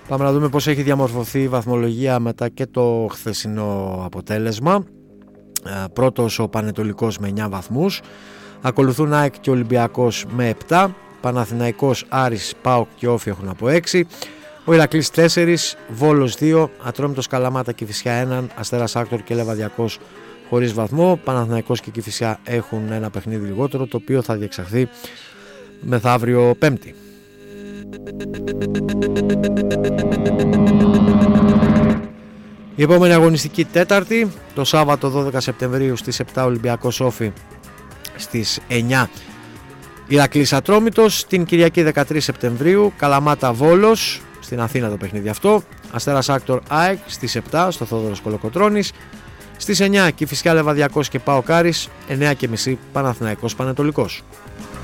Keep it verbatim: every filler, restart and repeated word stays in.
Πάμε να δούμε πώς έχει διαμορφωθεί η βαθμολογία μετά και το χθεσινό αποτέλεσμα. Πρώτος ο Πανετολικός με εννιά βαθμούς. Ακολουθούν ΑΕΚ και Ολυμπιακός με επτά. Παναθηναϊκός, Άρης, ΠΑΟΚ και Όφη έχουν από έξι. Ο Ηρακλής τέσσερα, Βόλος δύο, Ατρόμητος, Καλαμάτα, Κηφισιά ένα, Αστέρας Άκτορ και Λεβαδιακός χωρίς βαθμό. Παναθηναϊκός και Κηφισιά έχουν ένα παιχνίδι λιγότερο, το οποίο θα διεξαχθεί μεθαύριο Πέμπτη. Η επόμενη αγωνιστική Τέταρτη, το Σάββατο δώδεκα Σεπτεμβρίου στις επτά Ολυμπιακός Όφη, στις εννιά Ηρακλής Ατρόμητος. Την Κυριακή δεκατρείς Σεπτεμβρίου Καλαμάτα Βόλος, στην Αθήνα το παιχνίδι αυτό. Αστέρας Άκτορ ΑΕΚ στις επτά στο Θόδωρος Κολοκοτρώνης. Στις εννιά Κηφισιά Λεβαδιακός και ΠΑΟΚ Άρης. εννιά και μισή Παναθηναϊκός Πανετολικός.